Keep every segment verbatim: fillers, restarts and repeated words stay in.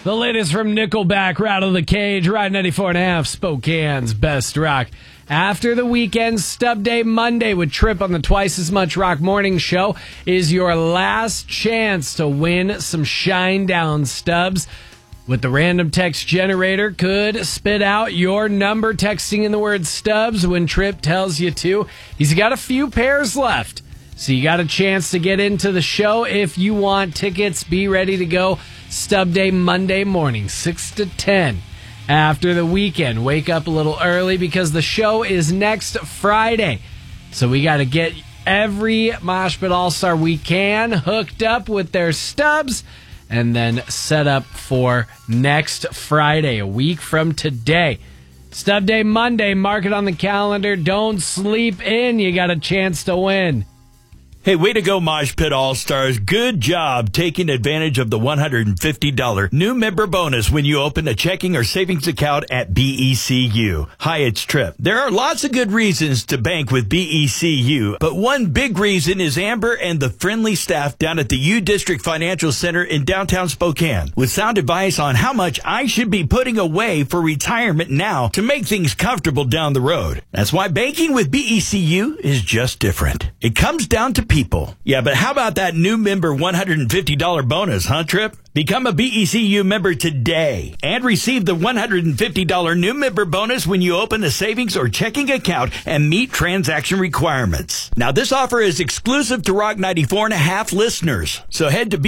The latest from Nickelback, Rattle the Cage, Ride ninety-four and a half, Spokane's best rock. After the weekend, Stub Day Monday with Trip on the Twice as Much Rock Morning Show is your last chance to win some Shine Down stubs. With the random text generator, could spit out your number texting in the word stubs when Trip tells you to. He's got a few pairs left, so you got a chance to get into the show if you want tickets. Be ready to go. Stub Day Monday morning, six to ten. After the weekend, wake up a little early because the show is next Friday. So we got to get every Mosh Pit All-Star we can hooked up with their stubs and then set up for next Friday, a week from today. Stub Day Monday, mark it on the calendar. Don't sleep in. You got a chance to win. Hey, way to go, Mosh Pit All-Stars. Good job taking advantage of the one hundred fifty dollars new member bonus when you open a checking or savings account at B E C U. Hi, it's Trip. There are lots of good reasons to bank with B E C U, but one big reason is Amber and the friendly staff down at the U District Financial Center in downtown Spokane with sound advice on how much I should be putting away for retirement now to make things comfortable down the road. That's why banking with B E C U is just different. It comes down to people. Yeah, but how about that new member one hundred fifty dollars bonus, huh, Trip? Become a B E C U member today and receive the one hundred fifty dollars new member bonus when you open a savings or checking account and meet transaction requirements. Now, this offer is exclusive to Rock ninety-four and a half listeners. So head to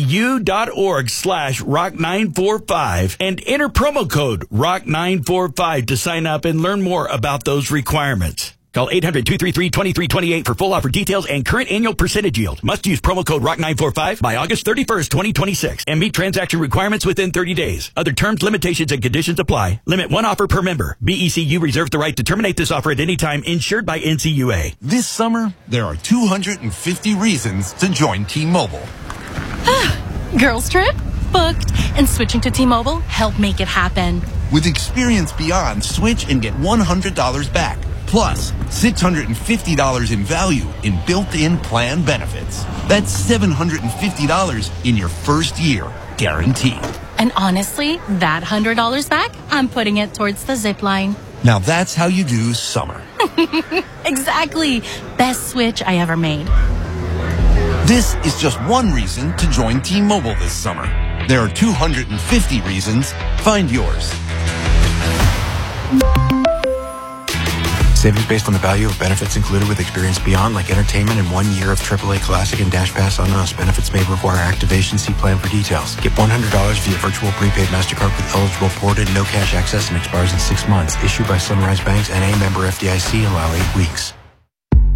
becu.org slash rock nine four five and enter promo code rock nine four five to sign up and learn more about those requirements. Call eight hundred, two three three, two three two eight for full offer details and current annual percentage yield. Must use promo code rock nine four five by August thirty-first, twenty twenty-six and meet transaction requirements within thirty days. Other terms, limitations, and conditions apply. Limit one offer per member. B E C U reserves the right to terminate this offer at any time, insured by N C U A. This summer, there are two hundred fifty reasons to join T-Mobile. Girls trip? Booked. And switching to T-Mobile helped make it happen. With Experience Beyond, switch and get one hundred dollars back. Plus, six hundred fifty dollars in value in built-in plan benefits. That's seven hundred fifty dollars in your first year, guaranteed. And honestly, that one hundred dollars back, I'm putting it towards the zip line. Now that's how you do summer. Exactly. Best switch I ever made. This is just one reason to join T-Mobile this summer. There are two hundred fifty reasons. Find yours. Savings based on the value of benefits included with Experience Beyond, like entertainment and one year of triple A Classic and Dash Pass on Us. Benefits may require activation. See plan for details. Get one hundred dollars via virtual prepaid MasterCard with eligible ported, no cash access, and expires in six months. Issued by Sunrise Banks, N A member F D I C. Allow eight weeks.